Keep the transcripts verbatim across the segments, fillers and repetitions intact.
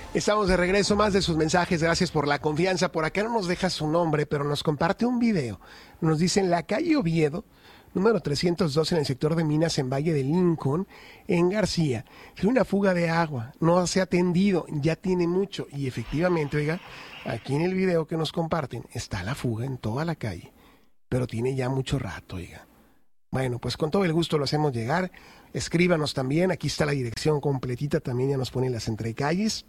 Estamos de regreso, más de sus mensajes, gracias por la confianza. Por acá no nos deja su nombre, pero nos comparte un video. Nos dice: en la calle Oviedo, número trescientos dos, en el sector de Minas, en Valle de Lincoln, en García, hay una fuga de agua, no se ha atendido, ya tiene mucho. Y efectivamente, oiga, aquí en el video que nos comparten, está la fuga en toda la calle, pero tiene ya mucho rato, oiga. Bueno, pues con todo el gusto lo hacemos llegar. Escríbanos también, aquí está la dirección completita, también ya nos ponen las entrecalles.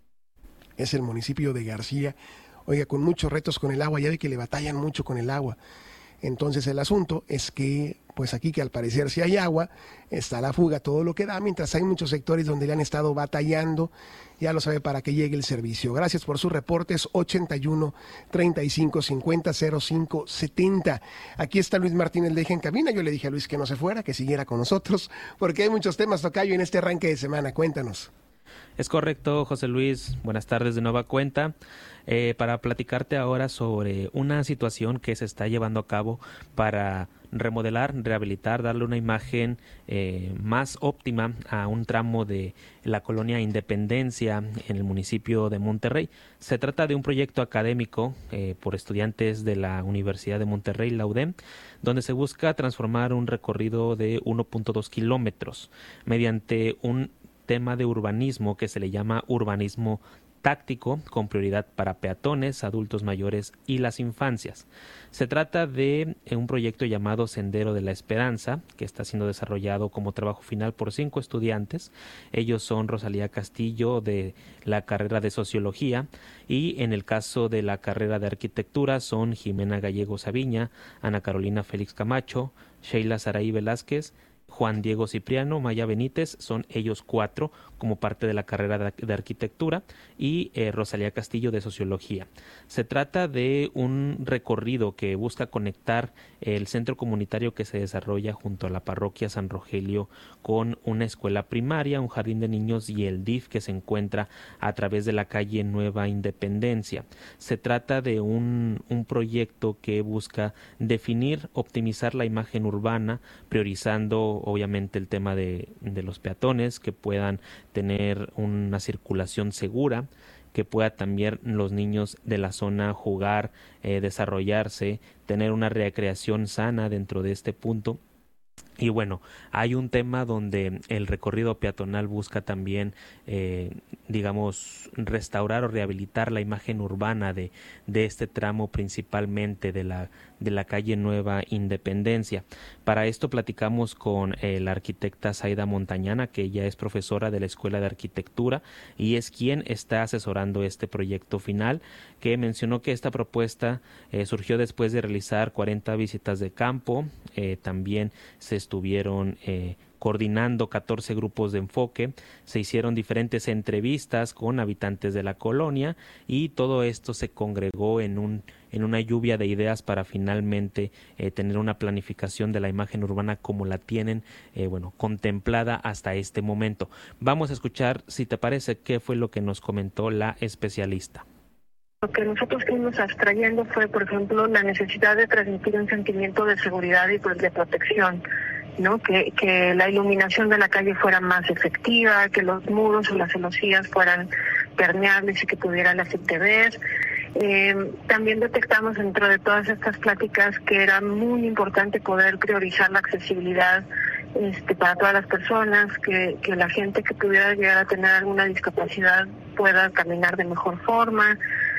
Es el municipio de García, oiga, con muchos retos con el agua, ya ve que le batallan mucho con el agua. Entonces el asunto es que, pues aquí que al parecer si hay agua, está la fuga, todo lo que da, mientras hay muchos sectores donde le han estado batallando, ya lo sabe, para que llegue el servicio. Gracias por sus reportes, ochenta y uno, treinta y cinco, cincuenta, cero cinco, setenta. Aquí está Luis Martínez Leija en cabina. Yo le dije a Luis que no se fuera, que siguiera con nosotros, porque hay muchos temas, tocayo, en este arranque de semana. Cuéntanos. Es correcto, José Luis. Buenas tardes de nueva cuenta. Eh, para platicarte ahora sobre una situación que se está llevando a cabo para remodelar, rehabilitar, darle una imagen eh, más óptima a un tramo de la colonia Independencia en el municipio de Monterrey. Se trata de un proyecto académico eh, por estudiantes de la Universidad de Monterrey, la U D E M, donde se busca transformar un recorrido de uno punto dos kilómetros mediante un tema de urbanismo que se le llama urbanismo táctico, con prioridad para peatones, adultos mayores y las infancias. Se trata de un proyecto llamado Sendero de la Esperanza, que está siendo desarrollado como trabajo final por cinco estudiantes. Ellos son Rosalía Castillo de la carrera de Sociología, y en el caso de la carrera de Arquitectura son Jimena Gallego Sabiña, Ana Carolina Félix Camacho, Sheila Saraí Velázquez, Juan Diego Cipriano, Maya Benítez, son ellos cuatro como parte de la carrera de, de arquitectura, y eh, Rosalía Castillo de Sociología. Se trata de un recorrido que busca conectar el centro comunitario que se desarrolla junto a la parroquia San Rogelio con una escuela primaria, un jardín de niños y el D I F que se encuentra a través de la calle Nueva Independencia. Se trata de un, un proyecto que busca definir, optimizar la imagen urbana, priorizando obviamente el tema de, de los peatones, que puedan tener una circulación segura, que pueda también los niños de la zona jugar, eh, desarrollarse, tener una recreación sana dentro de este punto. Y bueno, hay un tema donde el recorrido peatonal busca también, eh, digamos, restaurar o rehabilitar la imagen urbana de, de este tramo, principalmente de la, de la calle Nueva Independencia. Para esto platicamos con eh, la arquitecta Zaida Montañana, que ella es profesora de la Escuela de Arquitectura y es quien está asesorando este proyecto final, que mencionó que esta propuesta eh, surgió después de realizar cuarenta visitas de campo. Eh, también se estuvieron eh, coordinando catorce grupos de enfoque, se hicieron diferentes entrevistas con habitantes de la colonia, y todo esto se congregó en un en una lluvia de ideas para finalmente eh, tener una planificación de la imagen urbana como la tienen eh, bueno contemplada hasta este momento. Vamos a escuchar, si te parece, qué fue lo que nos comentó la especialista. Lo que nosotros fuimos abstrayendo fue, por ejemplo, la necesidad de transmitir un sentimiento de seguridad y pues de protección, ¿no? Que, que la iluminación de la calle fuera más efectiva, que los muros o las celosías fueran permeables y que pudiera la gente ver. Eh, también detectamos dentro de todas estas pláticas que era muy importante poder priorizar la accesibilidad este, para todas las personas, que, que la gente que pudiera llegar a tener alguna discapacidad pueda caminar de mejor forma.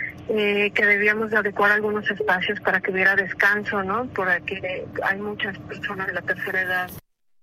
Eh, que debíamos de adecuar algunos espacios para que hubiera descanso, ¿no? Porque hay muchas personas de la tercera edad.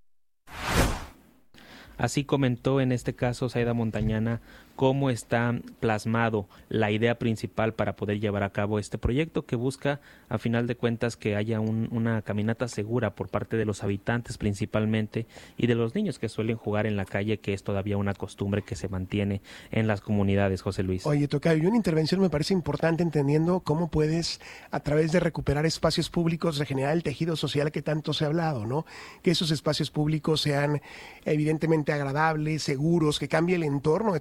Así comentó en este caso Zaida Montañana cómo está plasmado la idea principal para poder llevar a cabo este proyecto, que busca a final de cuentas que haya un, una caminata segura por parte de los habitantes principalmente y de los niños que suelen jugar en la calle, que es todavía una costumbre que se mantiene en las comunidades, José Luis. Oye, tocayo, y una intervención me parece importante, entendiendo cómo puedes, a través de recuperar espacios públicos, regenerar el tejido social que tanto se ha hablado, ¿no? Que esos espacios públicos sean evidentemente agradables, seguros, que cambie el entorno de todo un sector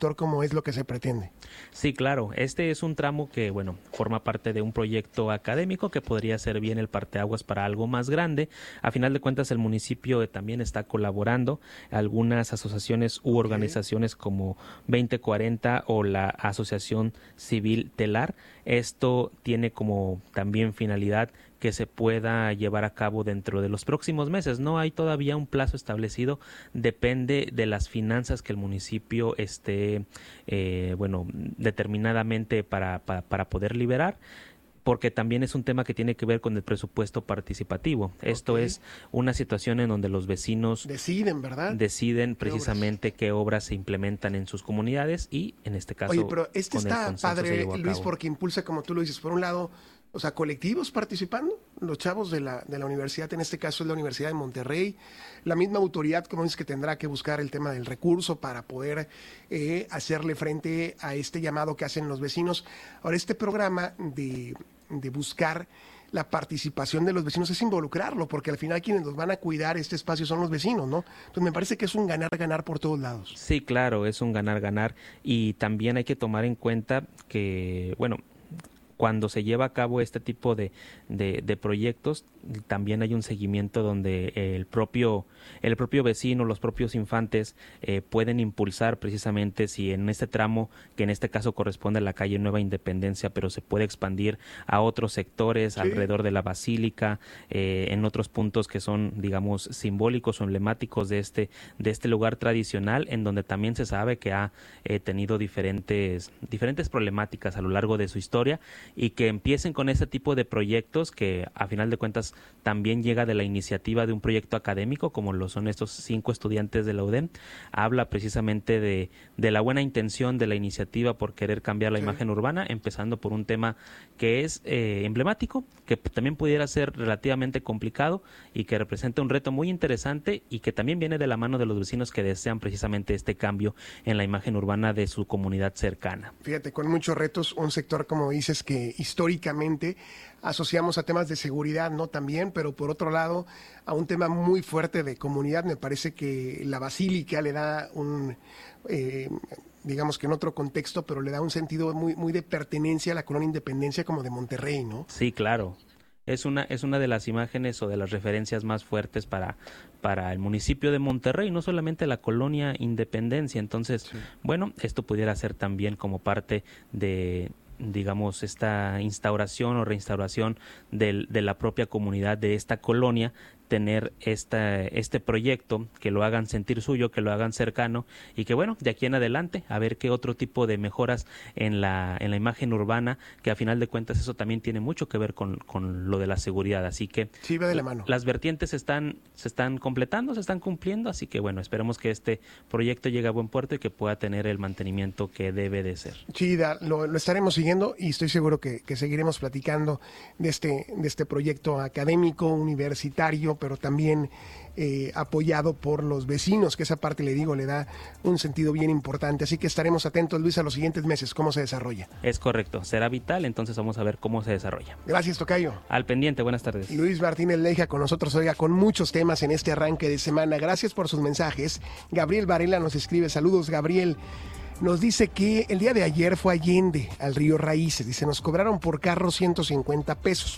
sector como es lo que se pretende. Sí, claro. Este es un tramo que, bueno, forma parte de un proyecto académico que podría ser bien el parteaguas para algo más grande. A final de cuentas, el municipio también está colaborando. Algunas asociaciones u organizaciones como veinte cuarenta o la Asociación Civil Telar. Esto tiene como también finalidad que se pueda llevar a cabo dentro de los próximos meses. No hay todavía un plazo establecido, depende de las finanzas que el municipio esté, eh, bueno, determinadamente para, para, para poder liberar, porque también es un tema que tiene que ver con el presupuesto participativo. Esto okay. es una situación en donde los vecinos deciden, ¿verdad? Deciden precisamente qué obras, qué obras se implementan en sus comunidades y en este caso. Oye, pero este está padre, Luis, porque impulsa, como tú lo dices, por un lado, o sea, colectivos participando, los chavos de la, de la universidad, en este caso es la Universidad de Monterrey, la misma autoridad, como dices, que tendrá que buscar el tema del recurso para poder eh, hacerle frente a este llamado que hacen los vecinos. Ahora, este programa de, de buscar la participación de los vecinos es involucrarlo, porque al final quienes nos van a cuidar este espacio son los vecinos, ¿no? Entonces me parece que es un ganar-ganar por todos lados. Sí, claro, es un ganar-ganar y también hay que tomar en cuenta que, bueno, cuando se lleva a cabo este tipo de, de, de proyectos, también hay un seguimiento donde el propio, el propio vecino, los propios infantes eh, pueden impulsar precisamente si en este tramo, que en este caso corresponde a la calle Nueva Independencia, pero se puede expandir a otros sectores sí. alrededor de la Basílica, eh, en otros puntos que son, digamos, simbólicos o emblemáticos de este, de este lugar tradicional, en donde también se sabe que ha eh, tenido diferentes, diferentes problemáticas a lo largo de su historia, y que empiecen con este tipo de proyectos que a final de cuentas también llega de la iniciativa de un proyecto académico como lo son estos cinco estudiantes de la U D E M. Habla precisamente de, de la buena intención de la iniciativa por querer cambiar la sí. imagen urbana, empezando por un tema que es eh, emblemático, que también pudiera ser relativamente complicado y que representa un reto muy interesante y que también viene de la mano de los vecinos que desean precisamente este cambio en la imagen urbana de su comunidad cercana. Fíjate, con muchos retos, un sector como dices que históricamente asociamos a temas de seguridad, ¿no? También, pero por otro lado, a un tema muy fuerte de comunidad. Me parece que la Basílica le da un, eh, digamos que en otro contexto, pero le da un sentido muy, muy de pertenencia a la colonia Independencia como de Monterrey, ¿no? Sí, claro. Es una, es una de las imágenes o de las referencias más fuertes para, para el municipio de Monterrey, no solamente la colonia Independencia. Entonces, sí. bueno, esto pudiera ser también como parte de, digamos, esta instauración o reinstauración del, de la propia comunidad de esta colonia, tener esta, este proyecto, que lo hagan sentir suyo, que lo hagan cercano y que bueno, de aquí en adelante a ver qué otro tipo de mejoras en la, en la imagen urbana, que a final de cuentas eso también tiene mucho que ver con, con lo de la seguridad, así que sí, va de la mano. Las vertientes están, se están completando, se están cumpliendo, así que bueno, esperemos que este proyecto llegue a buen puerto y que pueda tener el mantenimiento que debe de ser. Sí, da, lo, lo estaremos siguiendo y estoy seguro que, que seguiremos platicando de este, de este proyecto académico, universitario, pero también eh, apoyado por los vecinos, que esa parte, le digo, le da un sentido bien importante. Así que estaremos atentos, Luis, a los siguientes meses, cómo se desarrolla. Es correcto, será vital, entonces vamos a ver cómo se desarrolla. Gracias, tocayo. Al pendiente, buenas tardes. Luis Martínez Leija con nosotros, oiga, con muchos temas en este arranque de semana. Gracias por sus mensajes. Gabriel Varela nos escribe, saludos, Gabriel. Nos dice que el día de ayer fue Allende, al río Raíces. Dice, nos cobraron por carro ciento cincuenta pesos.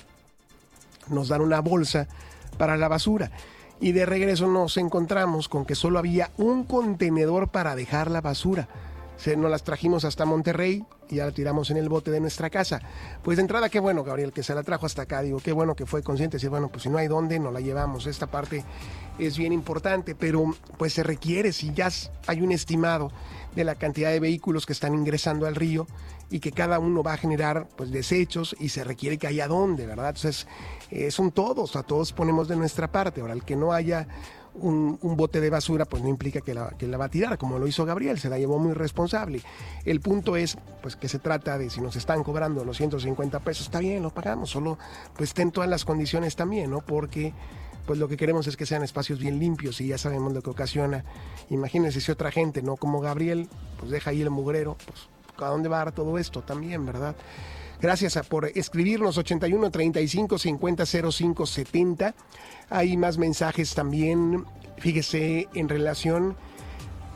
Nos dan una bolsa para la basura y de regreso nos encontramos con que solo había un contenedor para dejar la basura. Se nos las trajimos hasta Monterrey y ya la tiramos en el bote de nuestra casa. Pues de entrada, qué bueno, Gabriel, que se la trajo hasta acá. Digo, qué bueno que fue consciente de decir, bueno, pues si no hay dónde, nos la llevamos. Esta parte es bien importante, pero pues se requiere, si ya hay un estimado de la cantidad de vehículos que están ingresando al río y que cada uno va a generar pues desechos y se requiere que haya dónde, ¿verdad? Entonces, eh, son todos, a todos ponemos de nuestra parte. Ahora, el que no haya un, un bote de basura, pues no implica que la, que la va a tirar, como lo hizo Gabriel, se la llevó muy responsable. El punto es, pues que se trata de si nos están cobrando los ciento cincuenta pesos, está bien, lo pagamos, solo pues ten todas las condiciones también, ¿no? Porque pues lo que queremos es que sean espacios bien limpios y ya sabemos lo que ocasiona. Imagínense si otra gente, no como Gabriel, pues deja ahí el mugrero, pues ¿a dónde va a dar todo esto también, verdad? Gracias a, por escribirnos ochenta y uno, treinta y cinco, cincuenta, cero cinco, setenta. Hay más mensajes también, fíjese, en relación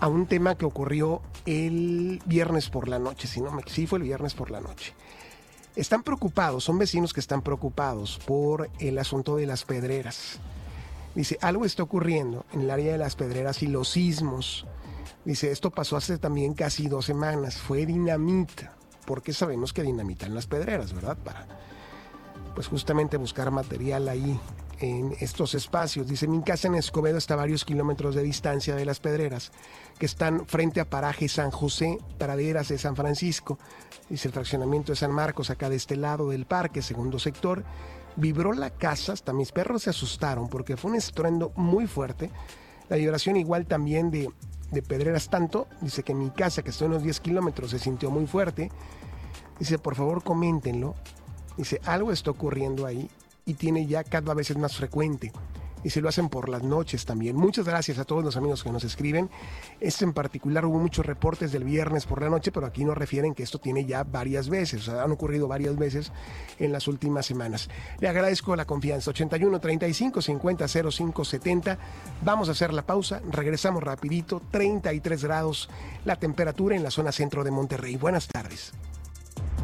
a un tema que ocurrió el viernes por la noche, si no me sí fue el viernes por la noche. Están preocupados, son vecinos que están preocupados por el asunto de las pedreras. Dice, algo está ocurriendo en el área de las pedreras y los sismos. Dice, esto pasó hace también casi dos semanas, fue dinamita, porque sabemos que dinamitan las pedreras, ¿verdad? Para, pues justamente buscar material ahí en estos espacios. Dice, mi casa en Escobedo está a varios kilómetros de distancia de las pedreras, que están frente a paraje San José, praderas de San Francisco. Dice, el fraccionamiento de San Marcos, acá de este lado del parque, segundo sector. Vibró la casa, hasta mis perros se asustaron porque fue un estruendo muy fuerte. La vibración igual también de, de pedreras tanto. Dice que mi casa, que está a unos diez kilómetros, se sintió muy fuerte. Dice, por favor, coméntenlo. Dice, algo está ocurriendo ahí y tiene ya cada vez es más frecuente. Y se lo hacen por las noches también. Muchas gracias a todos los amigos que nos escriben. Este en particular hubo muchos reportes del viernes por la noche, pero aquí nos refieren que esto tiene ya varias veces, o sea, han ocurrido varias veces en las últimas semanas. Le agradezco la confianza. ochenta y uno, treinta y cinco, cincuenta, cero cinco, setenta. Vamos a hacer la pausa, regresamos rapidito. treinta y tres grados la temperatura en la zona centro de Monterrey. Buenas tardes.